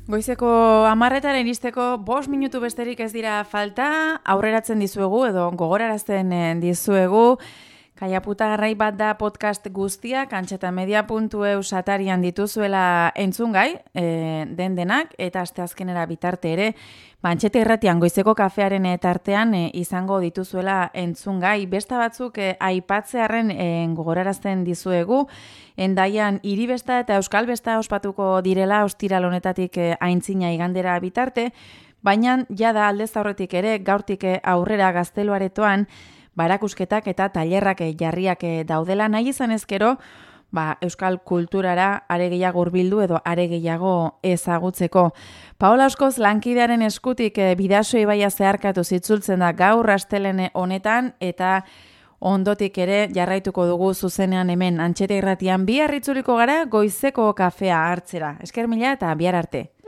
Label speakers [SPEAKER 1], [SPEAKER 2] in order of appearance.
[SPEAKER 1] Goizeko 10:00 iristeko 5 minutu besterik ez dira falta, aurreratzen dizuegu edo gogorarazten dizuegu. Kaiaputa garrai bat da podcast guztiak, antxetamedia.eu satarian dituzuela entzungai, denak, eta asteazkenera bitarte ere, Antxeta irratian goizeko kafearen tartean izango dituzuela entzungai. Besta batzuk aipatzearren gogorarazten dizuegu, Endaian Hiribesta eta Euskal Besta ospatuko direla ostiral honetatik aintzina igandera bitarte, baina jada aldez aurretik ere gaurtik aurrera Gazteluaretoan barakusketak eta tailerrak jarriak daudela, nahi izan ezkero, euskal kulturara are gehiago hurbildu edo are gehiago ezagutzeko. Paola Oskoz lankidearen eskutik Bidasoa ibaia zeharkatu zitzultzen da gaur astelehen honetan, eta ondotik ere jarraituko dugu zuzenean hemen Antxeta irratian bihar itzuliko gara goizeko kafea hartzera. Esker mila eta bihar arte.